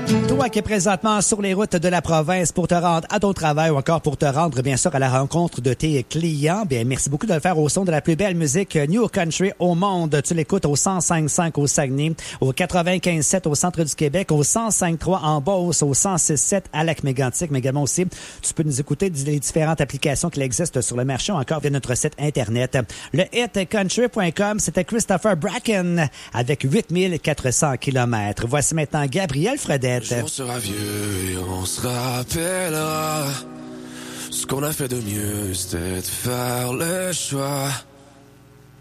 Toi qui es présentement sur les routes de la province pour te rendre à ton travail ou encore pour te rendre, bien sûr, à la rencontre de tes clients, bien, merci beaucoup de le faire au son de la plus belle musique New Country au monde. Tu l'écoutes au 105.5 au Saguenay, au 95.7 au centre du Québec, au 105.3 en Beauce, au 106.7 à Lac-Mégantic, mais également aussi, tu peux nous écouter les différentes applications qui existent sur le marché ou encore via notre site Internet. Le hitcountry.com, c'était Christopher Bracken avec 8400 km. Voici maintenant Gabriel Fredette. On sera vieux et on se rappellera. Ce qu'on a fait de mieux, c'était de faire le choix